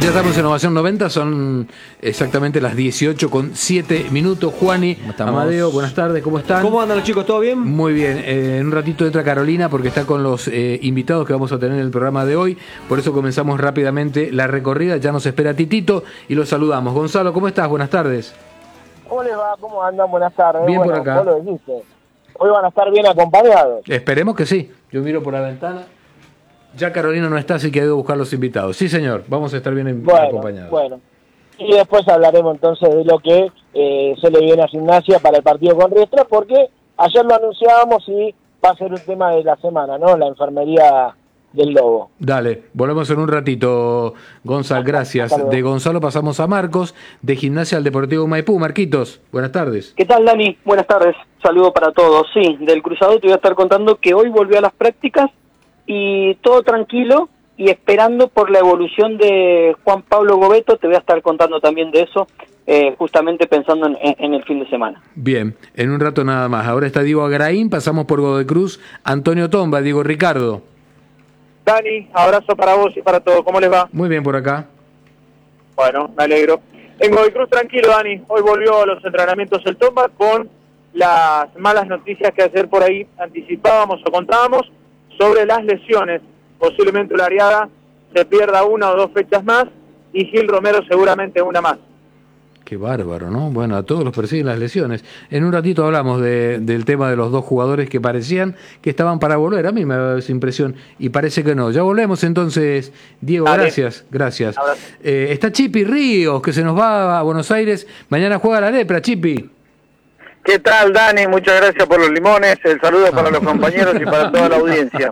ya estamos en Ovación 90, son exactamente las 18:07. Juani, Amadeo, buenas tardes, ¿cómo están? ¿Cómo andan los chicos? ¿Todo bien? Muy bien, en un ratito entra Carolina porque está con los invitados que vamos a tener en el programa de hoy, por eso comenzamos rápidamente la recorrida, ya nos espera Titito y los saludamos. Gonzalo, ¿cómo estás? Buenas tardes. ¿Cómo les va? ¿Cómo andan? Buenas tardes. Bien, bueno, por acá. vos lo dijiste. Hoy van a estar bien acompañados. Esperemos que sí, yo miro por la ventana. Ya Carolina no está, así que ha ido a buscar los invitados. Sí, señor, vamos a estar bien acompañados. Bueno, y después hablaremos entonces de lo que se le viene a Gimnasia para el partido con Riestra, porque ayer lo anunciábamos y va a ser un tema de la semana, ¿no? La enfermería del Lobo. Dale, volvemos en un ratito, Gonzalo, gracias. De Gonzalo pasamos a Marcos, de Gimnasia al Deportivo Maipú. Marquitos, buenas tardes. ¿Qué tal, Dani? Buenas tardes, saludo para todos. Sí, del Cruzado te voy a estar contando que hoy volvió a las prácticas y todo tranquilo y esperando por la evolución de Juan Pablo Gobeto. Te voy a estar contando también de eso, justamente pensando en el fin de semana. Bien, en un rato nada más. Ahora está Diego Agraín, pasamos por Godoy Cruz, Antonio Tomba, Diego Ricardo. Dani, abrazo para vos y para todos. ¿Cómo les va? Muy bien por acá. Bueno, me alegro. En Godoy Cruz, tranquilo, Dani. Hoy volvió a los entrenamientos el Tomba con las malas noticias que ayer por ahí anticipábamos o contábamos sobre las lesiones. Posiblemente Ulariaga se pierda una o dos fechas más y Gil Romero seguramente una más. Qué bárbaro, ¿no? Bueno, a todos los persiguen las lesiones. En un ratito hablamos del tema de los dos jugadores que parecían que estaban para volver. A mí me ha dado esa impresión y parece que no. Ya volvemos entonces, Diego. Dale. Gracias. Está Chipi Ríos, que se nos va a Buenos Aires. Mañana juega la Lepra, Chipi. ¿Qué tal, Dani? Muchas gracias por los limones. El saludo para los compañeros y para toda la audiencia.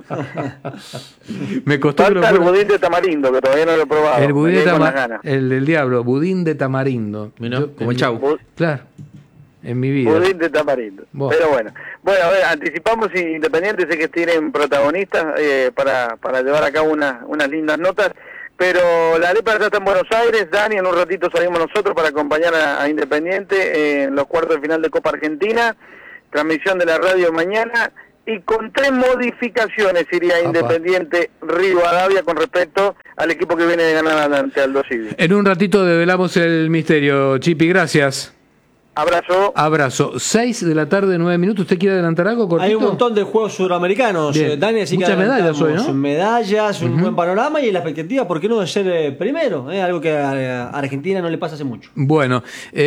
Me costó. Falta el budín de tamarindo, que todavía no lo he probado. El budín de tamarindo. El del diablo, budín de tamarindo. Como el Chau. Claro, en mi vida. Budín de tamarindo. Pero bueno, a ver, anticipamos Independiente, sé que tienen protagonistas para llevar a cabo unas lindas notas. Pero la Lepra ya está en Buenos Aires, Dani, en un ratito salimos nosotros para acompañar a Independiente en los cuartos de final de Copa Argentina, transmisión de la radio mañana, y con 3 modificaciones iría Independiente Rivadavia con respecto al equipo que viene de ganar ante Aldo Civi. En un ratito develamos el misterio, Chipi, gracias. Abrazo. 6 de la tarde, 9 minutos. ¿Usted quiere adelantar algo, cortito? Hay un montón de juegos sudamericanos, Dani, así muchas que medallas hoy, ¿no? Medallas, un buen panorama y la expectativa, ¿por qué no de ser primero? Algo que a Argentina no le pasa hace mucho. Bueno,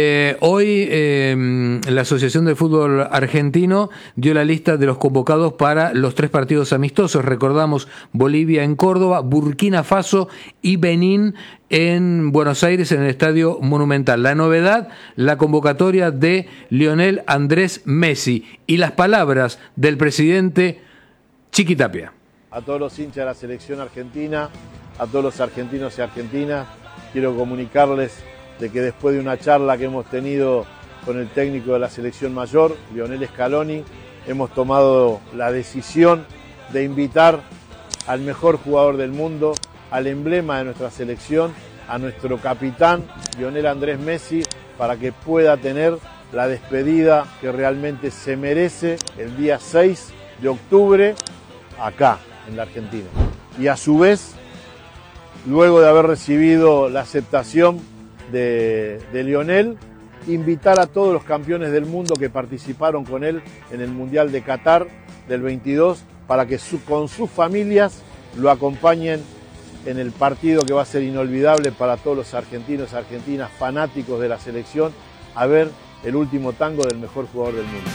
hoy la Asociación de Fútbol Argentino dio la lista de los convocados para los 3 partidos amistosos. Recordamos Bolivia en Córdoba, Burkina Faso y Benín en Buenos Aires en el Estadio Monumental. La novedad, la convocatoria de Lionel Andrés Messi y las palabras del presidente Chiqui Tapia. A todos los hinchas de la selección argentina, a todos los argentinos y argentinas, quiero comunicarles de que después de una charla que hemos tenido con el técnico de la selección mayor, Lionel Scaloni, hemos tomado la decisión de invitar al mejor jugador del mundo, al emblema de nuestra selección, a nuestro capitán, Lionel Andrés Messi, para que pueda tener la despedida que realmente se merece el día 6 de octubre acá, en la Argentina. Y a su vez, luego de haber recibido la aceptación de Lionel, invitar a todos los campeones del mundo que participaron con él en el Mundial de Qatar del 22 para que con sus familias lo acompañen en el partido que va a ser inolvidable para todos los argentinos y argentinas fanáticos de la selección, a ver el último tango del mejor jugador del mundo.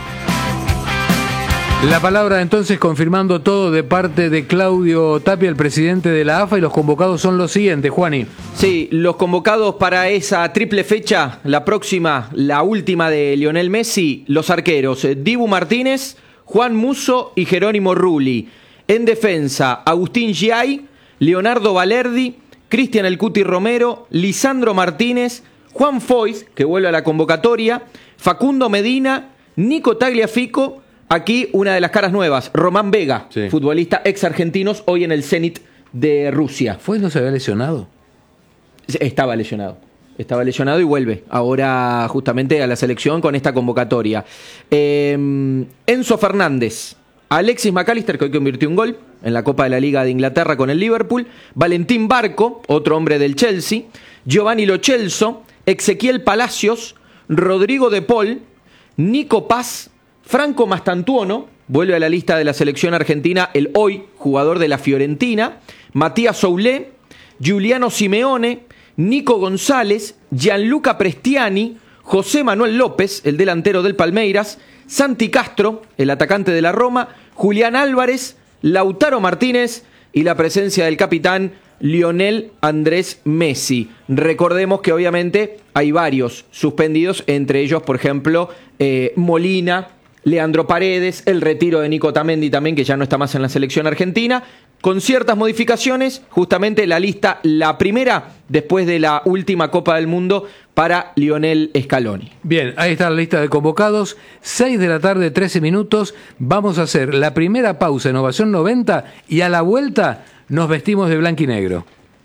La palabra entonces confirmando todo de parte de Claudio Tapia, el presidente de la AFA, y los convocados son los siguientes, Juani. Sí, los convocados para esa triple fecha, la próxima, la última de Lionel Messi, los arqueros Dibu Martínez, Juan Musso y Jerónimo Rulli. En defensa, Agustín Giai, Leonardo Valerdi, Cristian El Cuti Romero, Lisandro Martínez, Juan Foyt, que vuelve a la convocatoria, Facundo Medina, Nico Tagliafico, aquí una de las caras nuevas, Román Vega, sí, futbolista ex argentinos, hoy en el Zenit de Rusia. ¿Foyt no se había lesionado? Estaba lesionado y vuelve ahora justamente a la selección con esta convocatoria. Enzo Fernández, Alexis McAllister, que hoy convirtió un gol, en la Copa de la Liga de Inglaterra con el Liverpool, Valentín Barco, otro hombre del Chelsea, Giovanni Lo Celso, Ezequiel Palacios, Rodrigo De Paul, Nico Paz, Franco Mastantuono, vuelve a la lista de la selección argentina el hoy jugador de la Fiorentina, Matías Soulé, Giuliano Simeone, Nico González, Gianluca Prestiani, José Manuel López, el delantero del Palmeiras, Santi Castro, el atacante de la Roma, Julián Álvarez, Lautaro Martínez y la presencia del capitán Lionel Andrés Messi. Recordemos que obviamente hay varios suspendidos, entre ellos, por ejemplo, Molina, Leandro Paredes, el retiro de Nico Otamendi también, que ya no está más en la selección argentina, con ciertas modificaciones, justamente la lista, la primera después de la última Copa del Mundo para Lionel Scaloni. Bien, ahí está la lista de convocados, 6 de la tarde, 13 minutos, vamos a hacer la primera pausa en Ovación 90 y a la vuelta nos vestimos de blanco y negro.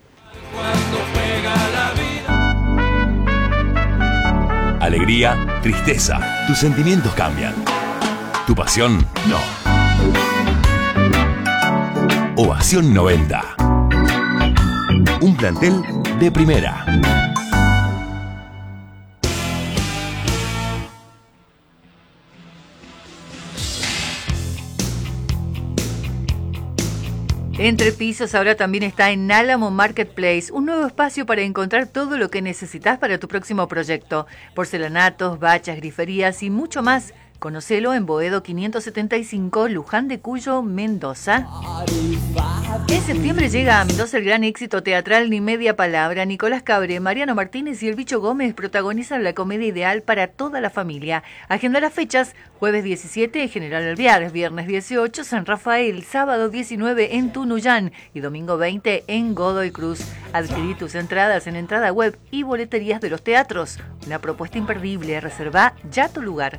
Alegría, tristeza, tus sentimientos cambian. Tu pasión, no. Ovación 90. Un plantel de primera. Entre Pisos ahora también está en Álamo Marketplace, un nuevo espacio para encontrar todo lo que necesitas para tu próximo proyecto. Porcelanatos, bachas, griferías y mucho más. Conocelo en Boedo 575, Luján de Cuyo, Mendoza. En septiembre llega a Mendoza el gran éxito teatral Ni Media Palabra. Nicolás Cabré, Mariano Martínez y el Bicho Gómez protagonizan la comedia ideal para toda la familia. Agenda las fechas: jueves 17, General Alvear, viernes 18, San Rafael, sábado 19 en Tunuyán y domingo 20 en Godoy Cruz. Adquirí tus entradas en entrada web y boleterías de los teatros. Una propuesta imperdible. Reserva ya tu lugar.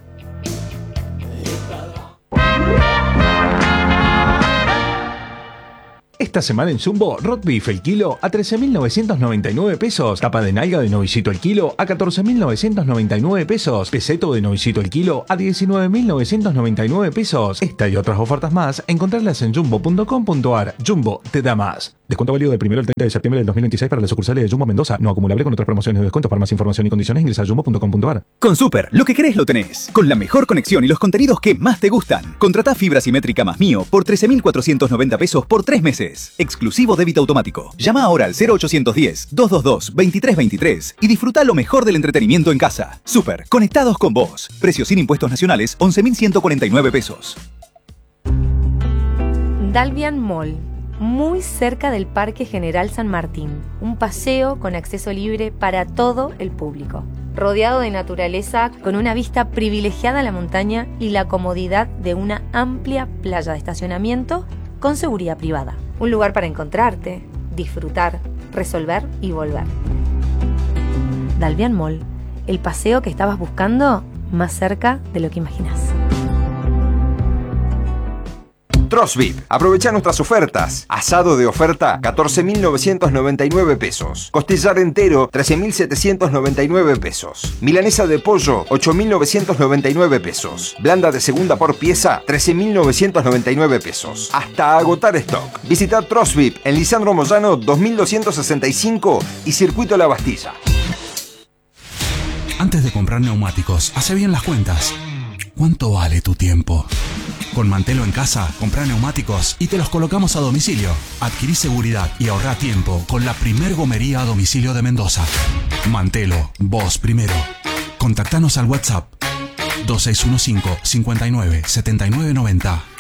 Esta semana en Jumbo, roast beef el kilo a 13.999 pesos. Tapa de nalga de novicito el kilo a 14.999 pesos. Peseto de novicito el kilo a 19.999 pesos. Esta y otras ofertas más, encontrarlas en jumbo.com.ar. Jumbo te da más. Descuento válido del 1 al 30 de septiembre del 2026 para las sucursales de Jumbo Mendoza. No acumulable con otras promociones de descuento. Para más información y condiciones ingresa a jumbo.com.ar. Con Super, lo que querés lo tenés. Con la mejor conexión y los contenidos que más te gustan. Contratá fibra simétrica más Mío por 13.490 pesos por 3 meses. Exclusivo débito automático. Llama ahora al 0810-222-2323 y disfruta lo mejor del entretenimiento en casa. Super, conectados con vos. Precio sin impuestos nacionales, 11.149 pesos. Dalvian Mall. Muy cerca del Parque General San Martín, un paseo con acceso libre para todo el público, rodeado de naturaleza con una vista privilegiada a la montaña y la comodidad de una amplia playa de estacionamiento con seguridad privada. Un lugar para encontrarte, disfrutar, resolver y volver. Dalvian Mall, el paseo que estabas buscando más cerca de lo que imaginas. Trosvit, aprovecha nuestras ofertas. Asado de oferta, 14.999 pesos. Costillar entero, 13.799 pesos. Milanesa de pollo, 8.999 pesos. Blanda de segunda por pieza, 13.999 pesos. Hasta agotar stock. Visita Trosvit en Lisandro Moyano 2265 y Circuito La Bastilla. Antes de comprar neumáticos, hace bien las cuentas. ¿Cuánto vale tu tiempo? Con Mantelo en casa, comprá neumáticos y te los colocamos a domicilio. Adquirí seguridad y ahorrá tiempo con la primer gomería a domicilio de Mendoza. Mantelo, vos primero. Contactanos al WhatsApp 2615 59 79 90.